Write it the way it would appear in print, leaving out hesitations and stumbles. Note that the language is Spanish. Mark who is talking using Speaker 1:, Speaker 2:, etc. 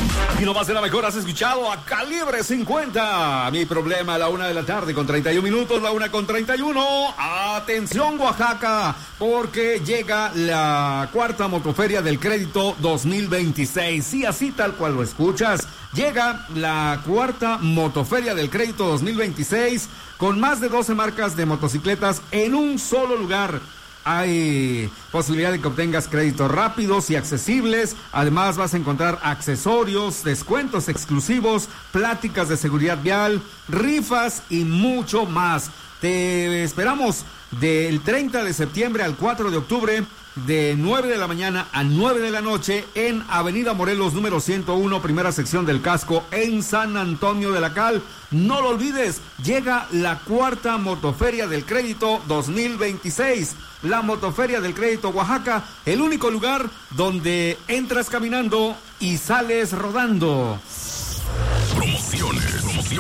Speaker 1: Y no más de la mejor, has escuchado a Calibre 50. Mi problema a la 1:31 p.m, la 1:31. Atención, Oaxaca, porque llega la cuarta motoferia del crédito 2026. Sí, así tal cual lo escuchas. Llega la cuarta motoferia del crédito 2026 con más de 12 marcas de motocicletas en un solo lugar. Hay posibilidad de que obtengas créditos rápidos y accesibles. Además vas a encontrar accesorios, descuentos exclusivos, pláticas de seguridad vial, rifas y mucho más. Te esperamos del 30 de septiembre al 4 de octubre, de 9 de la mañana a 9 de la noche, en Avenida Morelos, número 101, primera sección del Casco, en San Antonio de la Cal. No lo olvides, llega la cuarta motoferia del crédito 2026. La motoferia del crédito Oaxaca, el único lugar donde entras caminando y sales rodando.
Speaker 2: Promociones.